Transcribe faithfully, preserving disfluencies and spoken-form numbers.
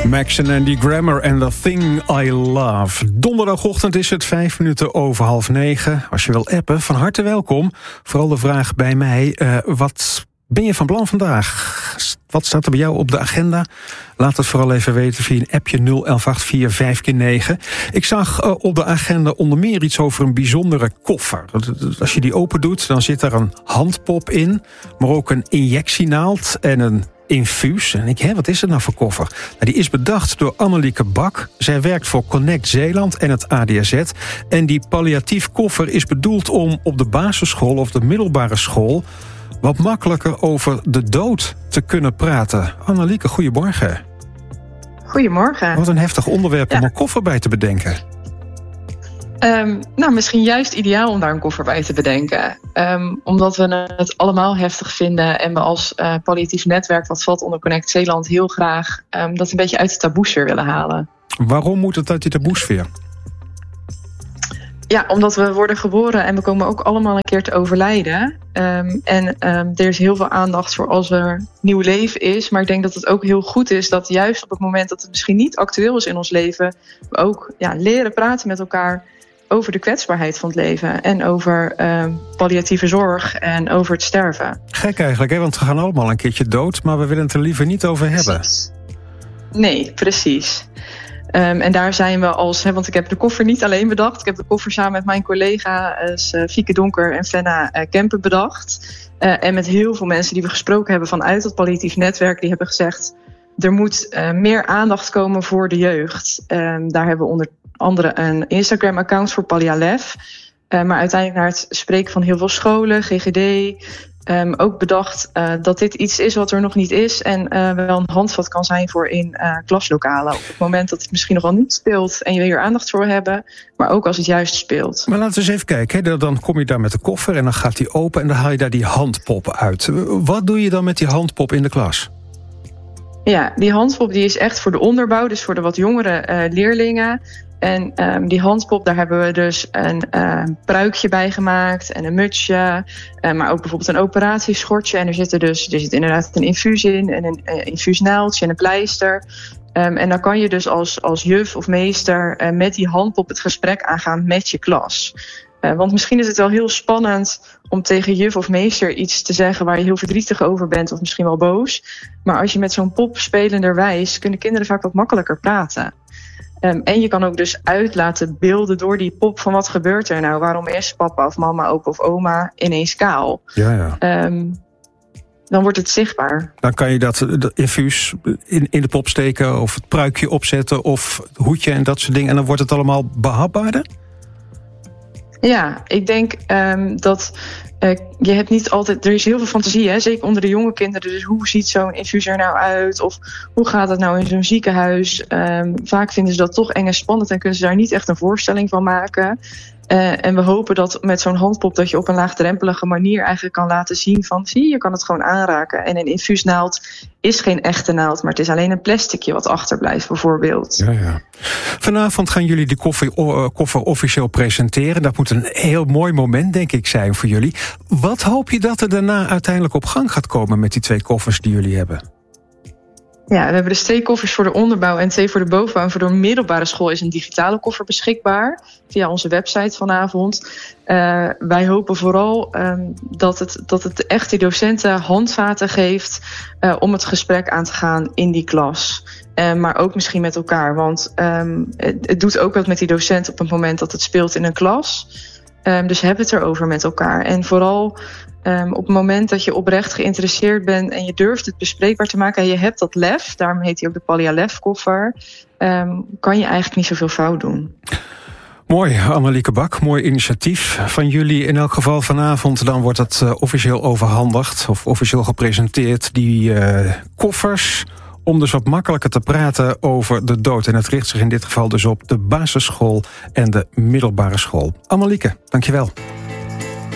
Max en Andy Grammer en The Thing I Love. Donderdagochtend is het vijf minuten over half negen. Als je wil appen, van harte welkom. Vooral de vraag bij mij, uh, wat ben je van plan vandaag? Wat staat er bij jou op de agenda? Laat het vooral even weten via een appje nul elf acht vier vijf keer negen. Ik zag uh, op de agenda onder meer iets over een bijzondere koffer. Als je die open doet, dan zit er een handpop in, maar ook een injectienaald en een infuus. En ik, hè, wat is het nou voor koffer? Nou, die is bedacht door Annelieke Bak. Zij werkt voor Connect Zeeland en het A D A Z. En die palliatief koffer is bedoeld om op de basisschool of de middelbare school wat makkelijker over de dood te kunnen praten. Annelieke, goedemorgen. Goedemorgen. Wat een heftig onderwerp ja. om een koffer bij te bedenken. Um, nou, misschien juist ideaal om daar een koffer bij te bedenken. Um, omdat we het allemaal heftig vinden en we als uh, palliatief netwerk, wat valt onder Connect Zeeland, heel graag um, dat een beetje uit de taboesfeer willen halen. Waarom moet het uit die taboesfeer? Ja, omdat we worden geboren en we komen ook allemaal een keer te overlijden. Um, en um, er is heel veel aandacht voor als er nieuw leven is. Maar ik denk dat het ook heel goed is dat juist op het moment dat het misschien niet actueel is in ons leven, we ook ja, leren praten met elkaar over de kwetsbaarheid van het leven en over uh, palliatieve zorg en over het sterven. Gek eigenlijk, hè? Want we gaan allemaal een keertje dood, maar we willen het er liever niet over hebben. Precies. Nee, precies. Um, en daar zijn we als, hè, want ik heb de koffer niet alleen bedacht. Ik heb de koffer samen met mijn collega's uh, Fieke Donker en Fenna uh, Kempen bedacht. Uh, en met heel veel mensen die we gesproken hebben vanuit het palliatief netwerk, die hebben gezegd, er moet uh, meer aandacht komen voor de jeugd. Um, daar hebben we onder andere een Instagram-account voor Pallialef. Uh, maar uiteindelijk naar het spreken van heel veel scholen, G G D, um, ook bedacht uh, dat dit iets is wat er nog niet is en uh, wel een handvat kan zijn voor in uh, klaslokalen. Op het moment dat het misschien nog wel niet speelt en je hier aandacht voor hebben, maar ook als het juist speelt. Maar laten we eens even kijken. Hè. Dan kom je daar met de koffer en dan gaat die open en dan haal je daar die handpop uit. Wat doe je dan met die handpop in de klas? Ja, die handpop die is echt voor de onderbouw, dus voor de wat jongere uh, leerlingen. En um, die handpop, daar hebben we dus een uh, pruikje bij gemaakt en een mutsje. Uh, maar ook bijvoorbeeld een operatieschortje. En er zit er dus er zit inderdaad een infuus in en een uh, infuusnaaldje en een pleister. Um, en dan kan je dus als, als juf of meester uh, met die handpop het gesprek aangaan met je klas. Uh, want misschien is het wel heel spannend om tegen juf of meester iets te zeggen waar je heel verdrietig over bent of misschien wel boos. Maar als je met zo'n pop spelenderwijs, kunnen kinderen vaak wat makkelijker praten. Um, en je kan ook dus uit laten beelden door die pop van wat gebeurt er nou? Waarom is papa of mama, opa of oma ineens kaal? Ja, ja. Um, dan wordt het zichtbaar. Dan kan je dat, dat infuus in, in de pop steken of het pruikje opzetten of het hoedje en dat soort dingen. En dan wordt het allemaal behapbaarder? Ja, ik denk um, dat uh, je hebt niet altijd, er is heel veel fantasie, hè? Zeker onder de jonge kinderen. Dus hoe ziet zo'n infuus er nou uit? Of hoe gaat het nou in zo'n ziekenhuis? Um, vaak vinden ze dat toch eng en spannend en kunnen ze daar niet echt een voorstelling van maken. Uh, en we hopen dat met zo'n handpop dat je op een laagdrempelige manier eigenlijk kan laten zien van, zie je kan het gewoon aanraken. En een infuusnaald is geen echte naald, maar het is alleen een plasticje wat achterblijft bijvoorbeeld. Ja, ja. Vanavond gaan jullie de koffer, uh, koffer officieel presenteren. Dat moet een heel mooi moment, denk ik, zijn voor jullie. Wat hoop je dat er daarna uiteindelijk op gang gaat komen met die twee koffers die jullie hebben? Ja, we hebben dus twee koffers voor de onderbouw en twee voor de bovenbouw. En voor de middelbare school is een digitale koffer beschikbaar via onze website vanavond. Uh, wij hopen vooral um, dat, het, dat het echt die docenten handvaten geeft uh, om het gesprek aan te gaan in die klas. Uh, maar ook misschien met elkaar, want um, het, het doet ook wat met die docent op het moment dat het speelt in een klas. Um, dus heb het erover met elkaar. En vooral um, op het moment dat je oprecht geïnteresseerd bent en je durft het bespreekbaar te maken en je hebt dat lef, daarom heet hij ook de Pallialef koffer, um, kan je eigenlijk niet zoveel fout doen. Mooi, Annelieke Bak, mooi initiatief van jullie. In elk geval vanavond, dan wordt het uh, officieel overhandigd of officieel gepresenteerd, die uh, koffers, om dus wat makkelijker te praten over de dood. En het richt zich in dit geval dus op de basisschool en de middelbare school. Annelieke, dankjewel.